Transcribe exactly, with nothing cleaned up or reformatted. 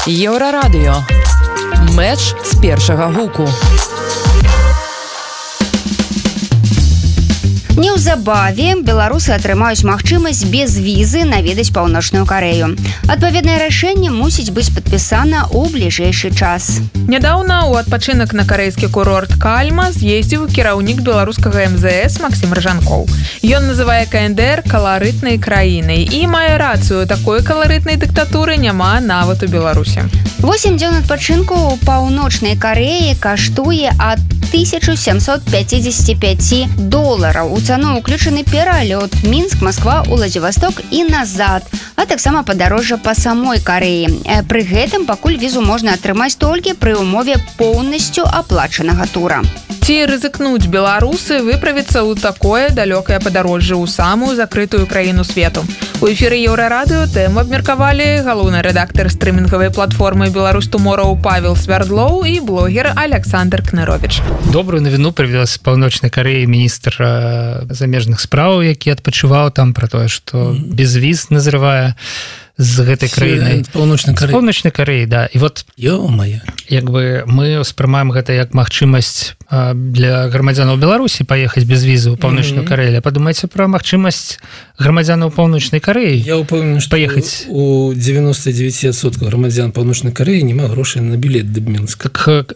Еўрарадыё. Мэч з першага гуку. Неўзабаве беларусы атрымаюць магчымасць без візы наведаць Паўночную Карэю. Адпаведнае рашэнне мусіць быць падпісана ў бліжэйшы час. Нядаўна ў адпачынак на карэйскі курорт Кальма з'ездзіў кіраўнік беларускага эм зэ эс Максім Ржанкоў. Ён называе ка эн дэ эр каларытнай краінай і мае рацыю, такой каларытнай дыктатуры няма нават у Беларусі. восем дзён адпачынку ў Паўночнай Карэі каштуе ад тысяча сямсот пяцьдзесят пяць долараў. У цану ўключаны пералёт Мінск, Масква, Уладзівасток і назад, а таксама падарожжа па самой Карэі. Пры гэтым пакуль візу можна атрымаць толькі пры ўмове поўнасцю аплачанага тура. Ці рызыкнуць беларусы выправіцца ў такое далёкае падарожжа ў самую закрытую краіну свету. У эфіры Еўрарадыё тэму абмеркавалі галоўны рэдактар стрымінгавай платформы «Беларусь Туморроу» Павел Свярдлоў і блогер Александр Кнырович. Добрую навіну прывёз з Паўночнай Карэі міністр замежных спраў, які адпачываў там пра тое, што без віз назрывае з гэтай краінай Паўночнай Карэі. Паўночнай Карэі, да. І вот Ё-мае. як бы мы ўспрымаем гэта як магчымасць для грамадзянаў Беларусі паехаць без візы ў Паўночную Карэю. А падумайце пра магчымасць грамадзянаў Паўночнай Карэі. Я ўпэўнены, што паехаць у дзевяноста дзевяць адсоткаў грамадзян Паўночнай Карэі няма грошай на білет да Мінска. Так